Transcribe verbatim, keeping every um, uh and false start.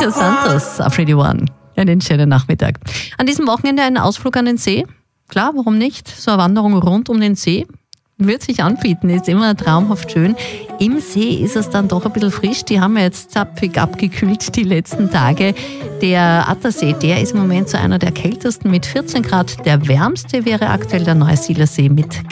Olivia Santos auf Radio One. Einen schönen Nachmittag. An diesem Wochenende einen Ausflug an den See. Klar, warum nicht? So eine Wanderung rund um den See wird sich anbieten, ist immer traumhaft schön. Im See ist es dann doch ein bisschen frisch. Die haben wir jetzt zapfig abgekühlt die letzten Tage. Der Attersee, der ist im Moment so einer der kältesten mit vierzehn Grad. Der wärmste wäre aktuell der Neusiedler See mit